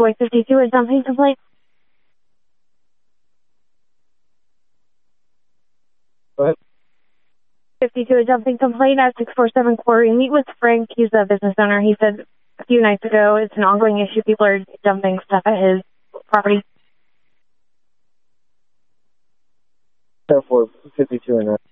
Boy 52, a dumping complaint. Go ahead. 52, a dumping complaint at 647 Quarry. Meet with Frank. He's a business owner. He said a few nights ago it's an ongoing issue. People are dumping stuff at his property. Air 452 and